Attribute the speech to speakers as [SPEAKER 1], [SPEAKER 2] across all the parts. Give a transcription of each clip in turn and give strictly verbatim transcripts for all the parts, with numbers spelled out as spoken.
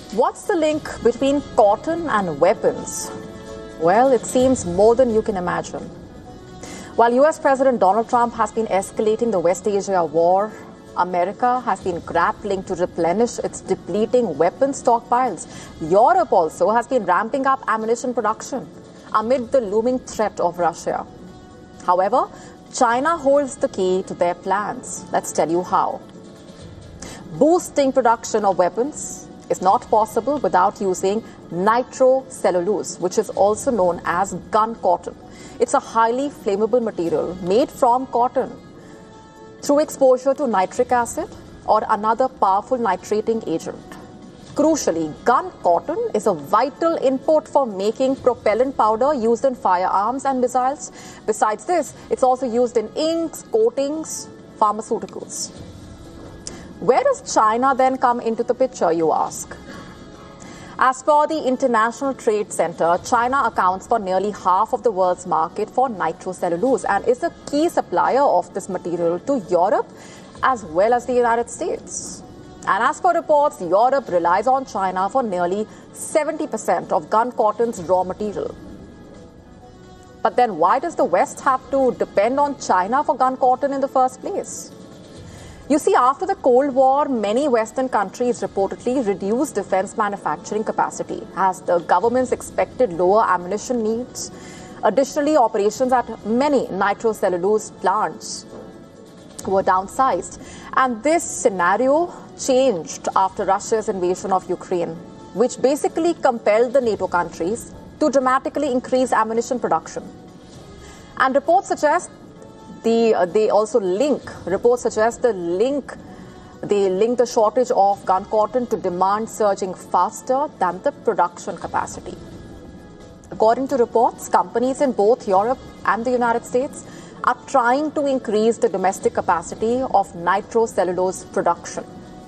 [SPEAKER 1] What's the link between cotton and weapons? Well, it seems more than you can imagine. While U S President Donald Trump has been escalating the West Asia war, America has been grappling to replenish its depleting weapons stockpiles. Europe also has been ramping up ammunition production amid the looming threat of Russia. However, China holds the key to their plans. Let's tell you how. Boosting production of weapons is not possible without using nitrocellulose, which is also known as gun cotton. It's a highly flammable material made from cotton. Through exposure to nitric acid or another powerful nitrating agent. Crucially, gun cotton is a vital input for making propellant powder used in firearms and missiles. Besides this, it's also used in inks, coatings, pharmaceuticals. Where does China then come into the picture, you ask? As per the International Trade Center, China accounts for nearly half of the world's market for nitrocellulose and is a key supplier of this material to Europe as well as the United States. And as per reports, Europe relies on China for nearly seventy percent of gun cotton's raw material. But then why does the West have to depend on China for gun cotton in the first place? You see, after the Cold War, many Western countries reportedly reduced defense manufacturing capacity as the governments expected lower ammunition needs. Additionally, operations at many nitrocellulose plants were downsized. And this scenario changed after Russia's invasion of Ukraine, which basically compelled the NATO countries to dramatically increase ammunition production. And reports suggest The, uh, they also link, reports suggest the link, they link the shortage of gun cotton to demand surging faster than the production capacity. According to reports, companies in both Europe and the United States are trying to increase the domestic capacity of nitrocellulose production.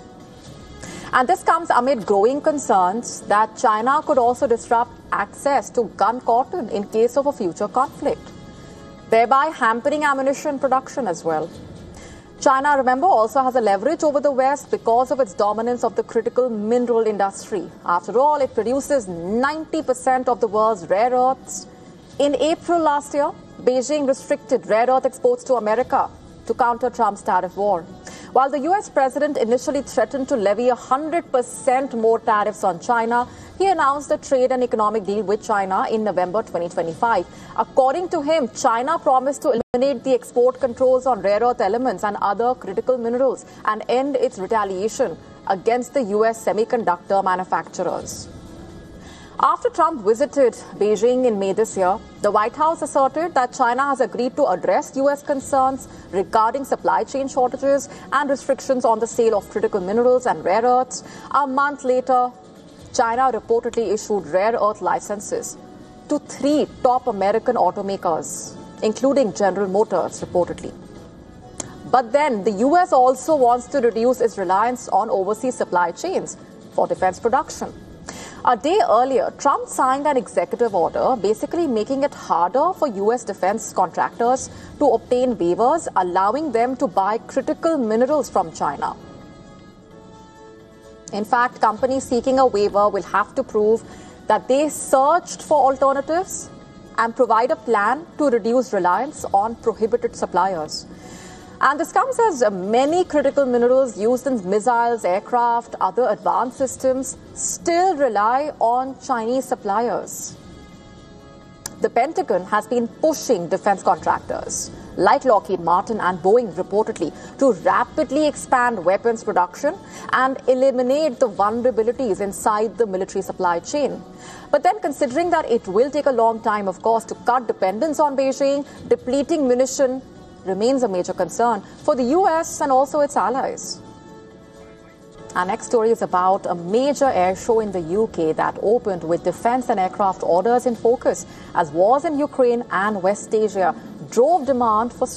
[SPEAKER 1] And this comes amid growing concerns that China could also disrupt access to gun cotton in case of a future conflict, thereby hampering ammunition production as well. China, remember, also has a leverage over the West because of its dominance of the critical mineral industry. After all, it produces ninety percent of the world's rare earths. In April last year, Beijing restricted rare earth exports to America to counter Trump's tariff war. While the U S president initially threatened to levy one hundred percent more tariffs on China, he announced a trade and economic deal with China in November twenty twenty-five. According to him, China promised to eliminate the export controls on rare earth elements and other critical minerals and end its retaliation against the U S semiconductor manufacturers. After Trump visited Beijing in May this year, the White House asserted that China has agreed to address U S concerns regarding supply chain shortages and restrictions on the sale of critical minerals and rare earths. A month later, China reportedly issued rare earth licenses to three top American automakers, including General Motors, reportedly. But then the U S also wants to reduce its reliance on overseas supply chains for defense production. A day earlier, Trump signed an executive order basically making it harder for U S defense contractors to obtain waivers, allowing them to buy critical minerals from China. In fact, companies seeking a waiver will have to prove that they searched for alternatives and provide a plan to reduce reliance on prohibited suppliers. And this comes as many critical minerals used in missiles, aircraft, other advanced systems still rely on Chinese suppliers. The Pentagon has been pushing defense contractors like Lockheed Martin and Boeing reportedly to rapidly expand weapons production and eliminate the vulnerabilities inside the military supply chain. But then, considering that it will take a long time, of course, to cut dependence on Beijing, depleting munition remains a major concern for the U S and also its allies. Our next story is about a major air show in the U K that opened with defense and aircraft orders in focus as wars in Ukraine and West Asia drove demand for